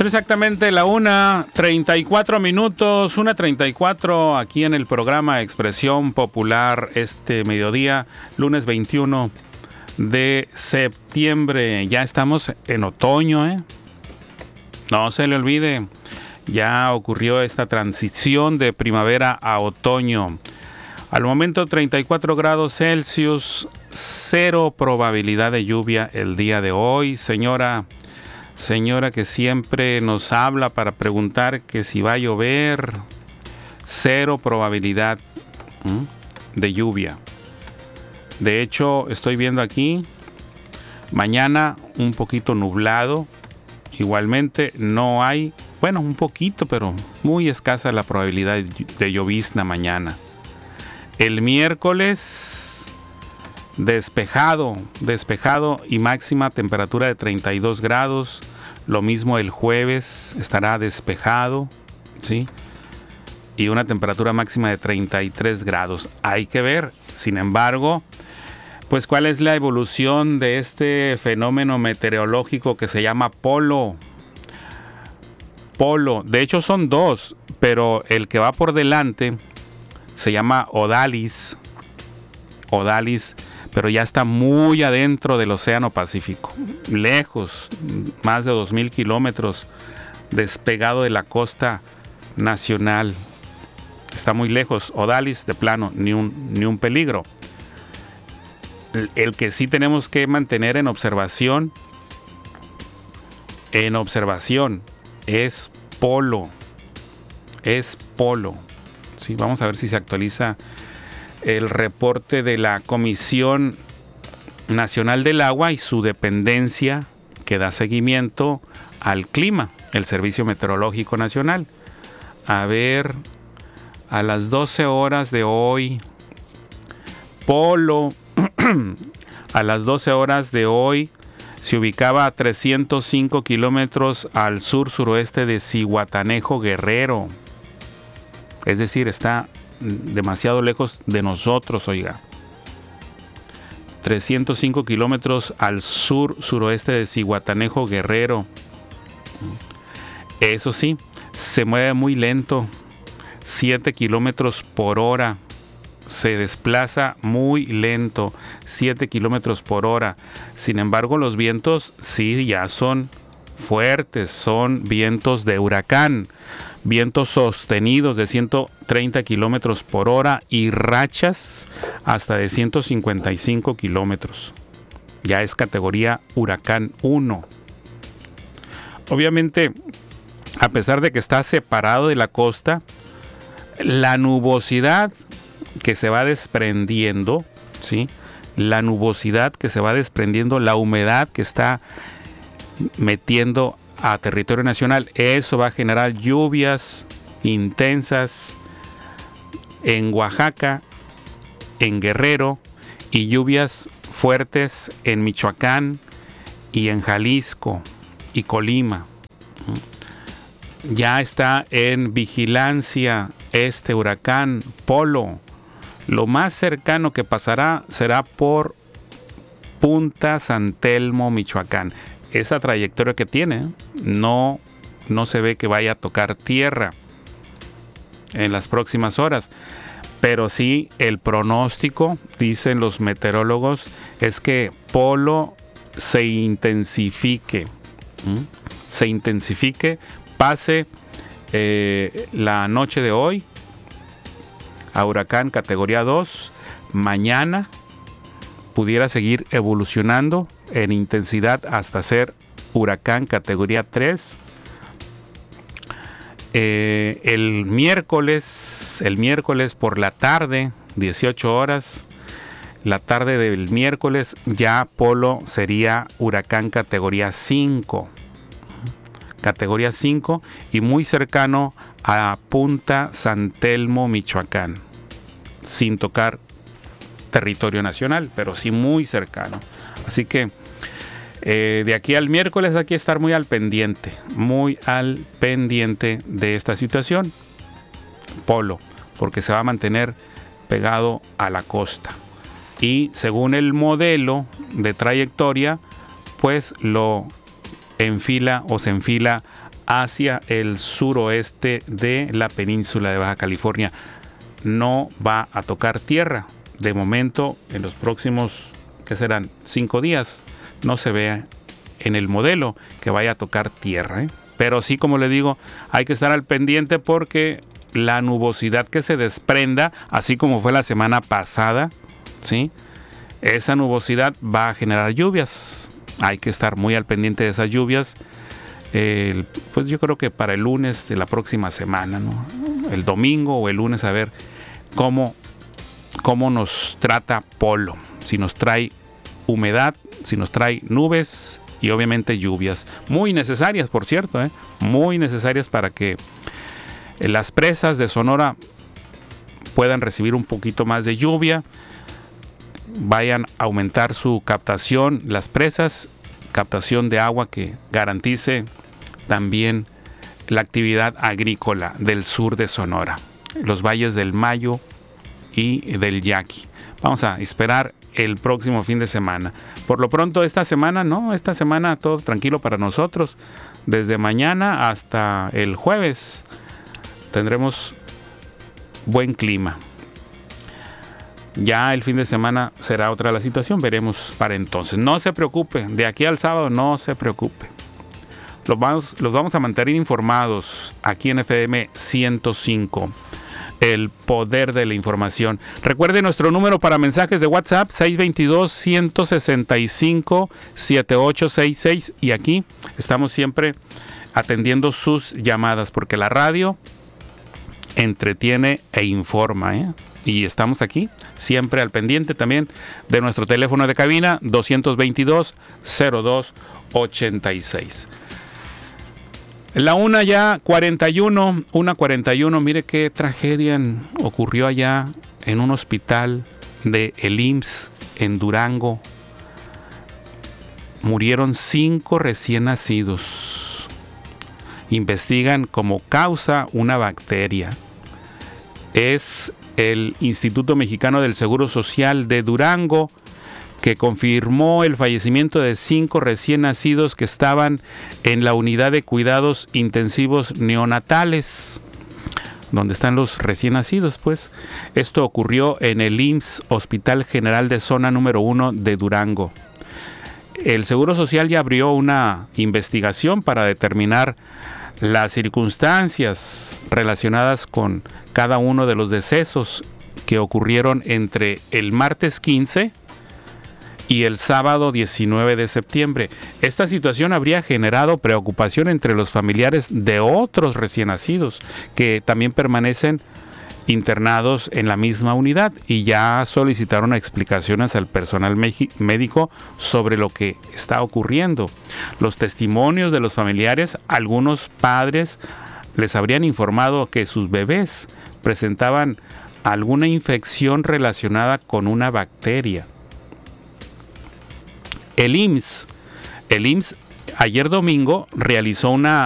Son exactamente la 1:34 minutos, 1:34 aquí en el programa Expresión Popular este mediodía, lunes 21 de septiembre. Ya estamos en otoño, ¿eh? No se le olvide, ya ocurrió esta transición de primavera a otoño. Al momento 34 grados Celsius, 0 probabilidad de lluvia el día de hoy. Señora que siempre nos habla para preguntar que si va a llover, 0 probabilidad de lluvia. De hecho, estoy viendo aquí, mañana un poquito nublado. Igualmente no hay, bueno, un poquito, pero muy escasa la probabilidad de llovizna mañana. El miércoles despejado y máxima temperatura de 32 grados. Lo mismo el jueves estará despejado, ¿sí? Y una temperatura máxima de 33 grados. Hay que ver, sin embargo, pues cuál es la evolución de este fenómeno meteorológico que se llama polo. De hecho son dos, pero el que va por delante se llama Odalis, pero ya está muy adentro del Océano Pacífico, lejos, más de 2,000 kilómetros, despegado de la costa nacional. Está muy lejos. Odalis, de plano, ni un peligro. El que sí tenemos que mantener en observación es polo. Sí, vamos a ver si se actualiza el reporte de la Comisión Nacional del Agua y su dependencia que da seguimiento al clima, el Servicio Meteorológico Nacional. A ver, a las 12 horas de hoy, polo, a las 12 horas de hoy, se ubicaba a 305 kilómetros al sur-suroeste de Zihuatanejo, Guerrero. Es decir, está demasiado lejos de nosotros, oiga. 305 kilómetros al sur-suroeste de Zihuatanejo, Guerrero. Eso sí, se mueve muy lento, 7 kilómetros por hora. Se desplaza muy lento, 7 kilómetros por hora. Sin embargo, los vientos sí ya son fuertes, son vientos de huracán, vientos sostenidos de 130 kilómetros por hora y rachas hasta de 155 kilómetros. Ya es categoría huracán 1. Obviamente, a pesar de que está separado de la costa, la nubosidad que se va desprendiendo, ¿sí? La nubosidad que se va desprendiendo, la humedad que está metiendo a territorio nacional, eso va a generar lluvias intensas en Oaxaca, en Guerrero, y lluvias fuertes en Michoacán y en Jalisco y Colima. Ya está en vigilancia este huracán Polo. Lo más cercano que pasará será por Punta San Telmo, Michoacán. Esa trayectoria que tiene, no se ve que vaya a tocar tierra en las próximas horas. Pero sí, el pronóstico, dicen los meteorólogos, es que Polo se intensifique. Pase la noche de hoy a huracán categoría 2, mañana pudiera seguir evolucionando en intensidad hasta ser huracán categoría 3. El miércoles por la tarde, 18 horas, la tarde del miércoles, ya Polo sería huracán categoría 5. Categoría 5 y muy cercano a Punta San Telmo, Michoacán, sin tocar territorio nacional, pero sí muy cercano. Así que de aquí al miércoles hay que estar muy al pendiente de esta situación, Polo, porque se va a mantener pegado a la costa. Y según el modelo de trayectoria, pues lo enfila o se enfila hacia el suroeste de la península de Baja California. No va a tocar tierra. De momento, en los próximos, ¿qué serán? 5 días, no se ve en el modelo que vaya a tocar tierra, ¿eh? Pero sí, como le digo, hay que estar al pendiente porque la nubosidad que se desprenda, así como fue la semana pasada, ¿sí? Esa nubosidad va a generar lluvias. Hay que estar muy al pendiente de esas lluvias. Pues yo creo que para el lunes de la próxima semana, ¿no? El domingo o el lunes, a ver cómo nos trata Polo. Si nos trae humedad, si nos trae nubes y obviamente lluvias. Muy necesarias, por cierto, muy necesarias para que las presas de Sonora puedan recibir un poquito más de lluvia, vayan a aumentar su captación, las presas, captación de agua que garantice también la actividad agrícola del sur de Sonora, los valles del Mayo y del Yaqui. Vamos a esperar el próximo fin de semana. Por lo pronto esta semana todo tranquilo para nosotros. Desde mañana hasta el jueves tendremos buen clima. Ya el fin de semana será otra la situación, veremos para entonces. No se preocupe, de aquí al sábado no se preocupe. Los vamos a mantener informados aquí en FM 105. El poder de la información. Recuerde nuestro número para mensajes de WhatsApp 622-165-7866 y aquí estamos siempre atendiendo sus llamadas porque la radio entretiene e informa, y estamos aquí siempre al pendiente también de nuestro teléfono de cabina 222-0286. La 1:41, mire qué tragedia ocurrió allá en un hospital de el IMSS en Durango. Murieron 5 recién nacidos. Investigan como causa una bacteria. Es el Instituto Mexicano del Seguro Social de Durango que confirmó el fallecimiento de 5 recién nacidos que estaban en la unidad de cuidados intensivos neonatales, donde están los recién nacidos, pues. Esto ocurrió en el IMSS Hospital General de Zona número 1 de Durango. El Seguro Social ya abrió una investigación para determinar las circunstancias relacionadas con cada uno de los decesos que ocurrieron entre el martes 15 y el sábado 19 de septiembre. Esta situación habría generado preocupación entre los familiares de otros recién nacidos que también permanecen internados en la misma unidad y ya solicitaron explicaciones al personal médico sobre lo que está ocurriendo. Los testimonios de los familiares, algunos padres les habrían informado que sus bebés presentaban alguna infección relacionada con una bacteria. El IMSS ayer domingo realizó una